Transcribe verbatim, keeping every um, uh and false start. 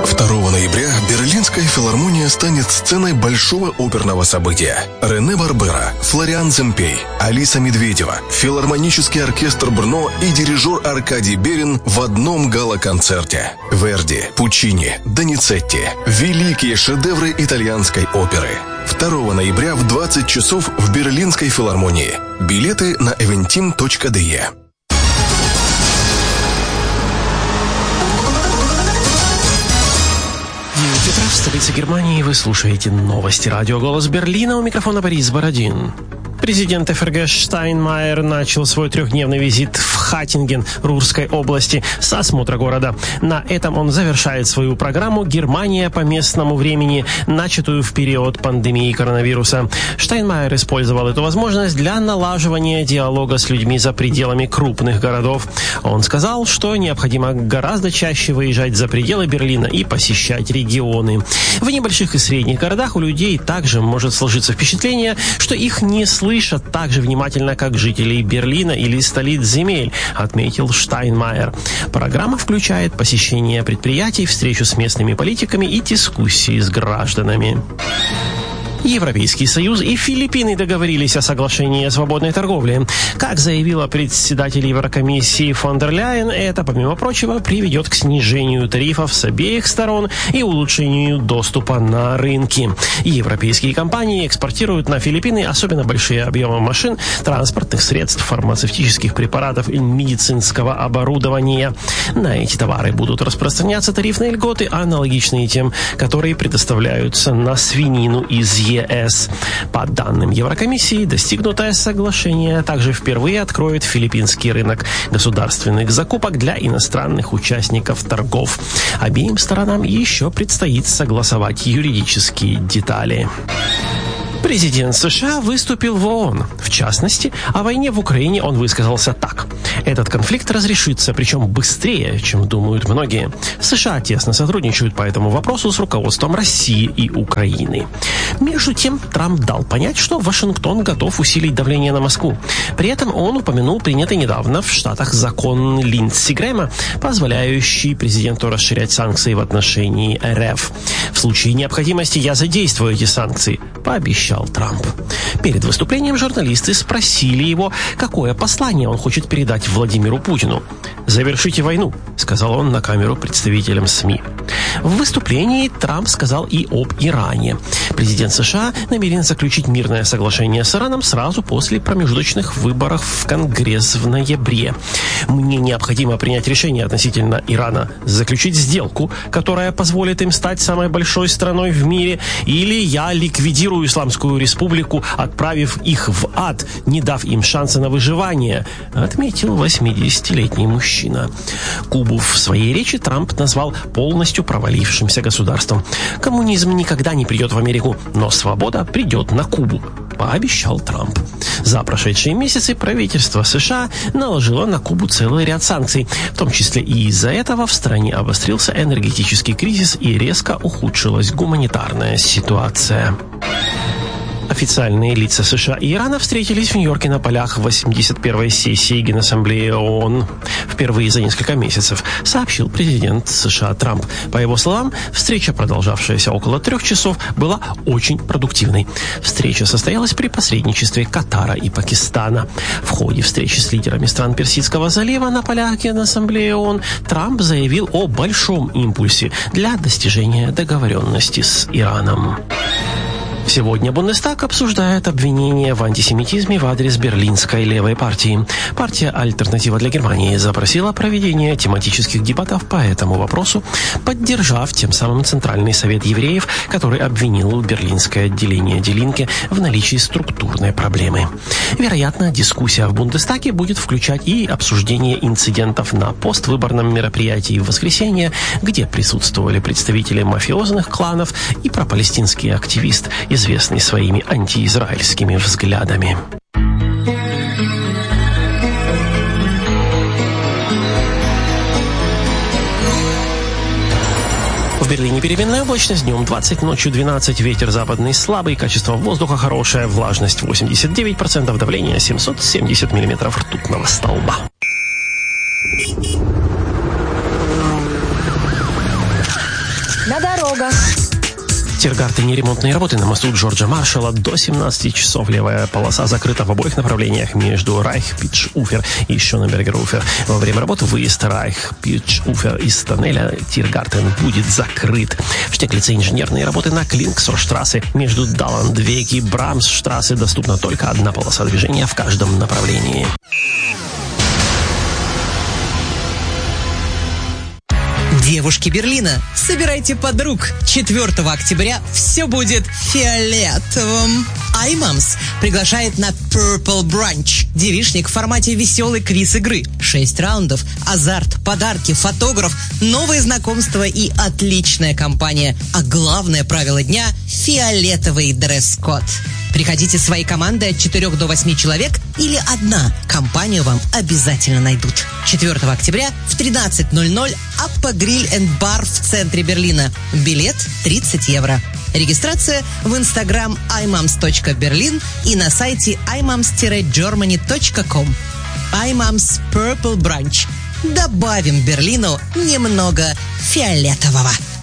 второго ноября Берлинская филармония станет сценой большого оперного события. Рене Барбера, Флориан Земпей, Алиса Медведева, филармонический оркестр Брно и дирижер Аркадий Берин в одном гала-концерте. Верди, Пучини, Доницетти. Великие шедевры итальянской оперы. второго ноября в двадцать часов в Берлинской филармонии. Билеты на эвентим точка де. В столице Германии вы слушаете новости радио «Голос Берлина», у микрофона Борис Бородин. Президент эф эр гэ Штайнмайер начал свой трехдневный визит в Хаттинген Рурской области с осмотра города. На этом он завершает свою программу «Германия по местному времени», начатую в период пандемии коронавируса. Штайнмайер использовал эту возможность для налаживания диалога с людьми за пределами крупных городов. Он сказал, что необходимо гораздо чаще выезжать за пределы Берлина и посещать регионы. В небольших и средних городах у людей также может сложиться впечатление, что их не слышат так же внимательно, как жителей Берлина или столиц земель, отметил Штайнмайер. Программа включает посещение предприятий, встречу с местными политиками и дискуссии с гражданами. Европейский Союз и Филиппины договорились о соглашении о свободной торговле. Как заявила председатель Еврокомиссии фон дер Ляйен, это, помимо прочего, приведет к снижению тарифов с обеих сторон и улучшению доступа на рынки. Европейские компании экспортируют на Филиппины особенно большие объемы машин, транспортных средств, фармацевтических препаратов и медицинского оборудования. На эти товары будут распространяться тарифные льготы, аналогичные тем, которые предоставляются на свинину из ЕС. ЕС. По данным Еврокомиссии, достигнутое соглашение также впервые откроет филиппинский рынок государственных закупок для иностранных участников торгов. Обеим сторонам еще предстоит согласовать юридические детали. Президент США выступил в ООН. В частности, о войне в Украине он высказался так. Этот конфликт разрешится, причем быстрее, чем думают многие. США тесно сотрудничают по этому вопросу с руководством России и Украины. Между тем, Трамп дал понять, что Вашингтон готов усилить давление на Москву. При этом он упомянул принятый недавно в Штатах закон Линдси Грэма, позволяющий президенту расширять санкции в отношении эр эф. В случае необходимости я задействую эти санкции, пообещал Трамп. Перед выступлением журналисты спросили его, какое послание он хочет передать Владимиру Путину. «Завершите войну», — сказал он на камеру представителям СМИ. В выступлении Трамп сказал и об Иране. Президент США намерен заключить мирное соглашение с Ираном сразу после промежуточных выборов в Конгресс в ноябре. «Мне необходимо принять решение относительно Ирана, заключить сделку, которая позволит им стать самой большой страной в мире, или я ликвидирую Исламскую республику, отправив их в ад, не дав им шанса на выживание», отметил восьмидесятилетний мужчина. Кубу в своей речи Трамп назвал полностью провалившимся государством. «Коммунизм никогда не придет в Америку, но свобода придет на Кубу», пообещал Трамп. За прошедшие месяцы правительство США наложило на Кубу целый ряд санкций. В том числе и из-за этого в стране обострился энергетический кризис и резко ухудшилась гуманитарная ситуация. Официальные лица США и Ирана встретились в Нью-Йорке на полях восемьдесят первой сессии Генассамблеи ООН. Впервые за несколько месяцев, сообщил президент США Трамп. По его словам, встреча, продолжавшаяся около трех часов, была очень продуктивной. Встреча состоялась при посредничестве Катара и Пакистана. В ходе встречи с лидерами стран Персидского залива на полях Генассамблеи ООН Трамп заявил о большом импульсе для достижения договоренности с Ираном. Сегодня Бундестаг обсуждает обвинения в антисемитизме в адрес берлинской левой партии. Партия «Альтернатива для Германии» запросила проведение тематических дебатов по этому вопросу, поддержав тем самым Центральный совет евреев, который обвинил берлинское отделение Die Linke в наличии структурной проблемы. Вероятно, дискуссия в Бундестаге будет включать и обсуждение инцидентов на поствыборном мероприятии в воскресенье, где присутствовали представители мафиозных кланов и пропалестинский активист, известный своими антиизраильскими взглядами. В Берлине переменная облачность, днем двадцать, ночью двенадцать, ветер западный слабый, качество воздуха хорошее, влажность восемьдесят девять процентов, давление семьсот семьдесят миллиметров ртутного столба. на дорогах. В Тиргартене ремонтные работы на мосту Джорджа Маршалла до семнадцати часов. Левая полоса закрыта в обоих направлениях между Райх-Питш-Уфер и Шоненбергер-Уфер. Во время работ выезд Райх-Питш-Уфер из тоннеля Тиргартен будет закрыт. В Штеглице инженерные работы на Клинксорштрассе между Даландвег и Брамсштрассе. Доступна только одна полоса движения в каждом направлении. Девушки Берлина, собирайте подруг. четвёртого октября все будет фиолетовым. iMoms приглашает на Purple Brunch. Девичник в формате веселой квиз-игры. Шесть раундов, азарт, подарки, фотограф, новые знакомства и отличная компания. А главное правило дня – фиолетовый дресс-код. Приходите своей командой от четырёх до восьми человек или одна. Компанию вам обязательно найдут. четвёртого октября в тринадцать ноль ноль Аппа Гриль энд Бар в центре Берлина. Билет тридцать евро. Регистрация в инстаграм iMoms точка berlin и на сайте iMoms Germany точка com. iMoms Purple Brunch. Добавим Берлину немного фиолетового.